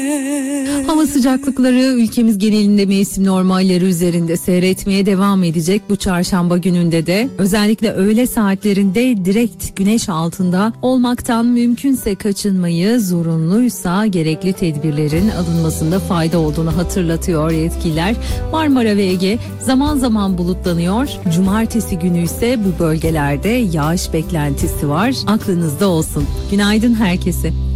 Hava sıcaklıkları ülkemiz genelinde mevsim normalleri üzerinde seyretmeye devam edecek bu çarşamba gününde de. Özellikle öğle saatlerinde direkt güneş altında olmaktan mümkünse kaçınmayı, zorunluysa gerekli tedbirlerin alınmasında fayda olduğunu hatırlatıyor yetkililer. Marmara ve Ege zaman zaman bulutlanıyor. Cumartesi günü ise bu bölgelerde yağış beklentisi var. Aklınızda olsun. Günaydın herkese.